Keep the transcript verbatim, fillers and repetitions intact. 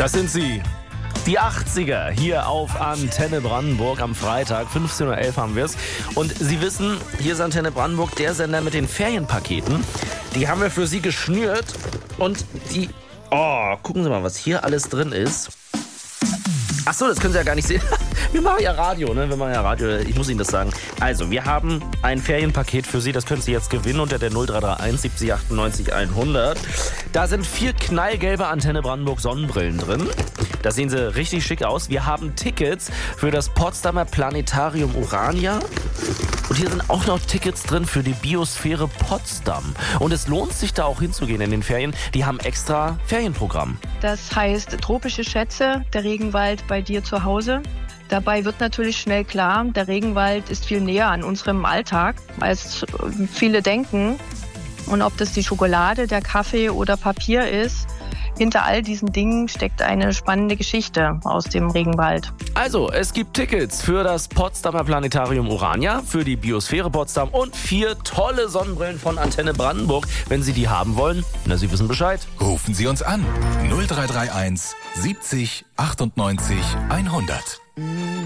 Das sind sie. Die achtziger hier auf Antenne Brandenburg am Freitag. fünfzehn Uhr elf haben wir es. Und Sie wissen, hier ist Antenne Brandenburg, der Sender mit den Ferienpaketen. Die haben wir für Sie geschnürt. Und die... Oh, gucken Sie mal, was hier alles drin ist. Ach so, das können Sie ja gar nicht sehen. Wir machen ja Radio, ne? Wir machen ja Radio. Ich muss Ihnen das sagen. Also, wir haben ein Ferienpaket für Sie. Das können Sie jetzt gewinnen unter der null drei drei eins siebzig achtundneunzig hundert. Da sind vier knallgelbe Antenne Brandenburg Sonnenbrillen drin. Da sehen sie richtig schick aus. Wir haben Tickets für das Potsdamer Planetarium Urania. Und hier sind auch noch Tickets drin für die Biosphäre Potsdam. Und es lohnt sich da auch hinzugehen in den Ferien. Die haben extra Ferienprogramm. Das heißt tropische Schätze, der Regenwald bei dir zu Hause. Dabei wird natürlich schnell klar, der Regenwald ist viel näher an unserem Alltag, als viele denken. Und ob das die Schokolade, der Kaffee oder Papier ist, hinter all diesen Dingen steckt eine spannende Geschichte aus dem Regenwald. Also, es gibt Tickets für das Potsdamer Planetarium Urania, für die Biosphäre Potsdam und vier tolle Sonnenbrillen von Antenne Brandenburg. Wenn Sie die haben wollen, na, Sie wissen Bescheid. Rufen Sie uns an. null drei drei eins siebzig achtundneunzig hundert.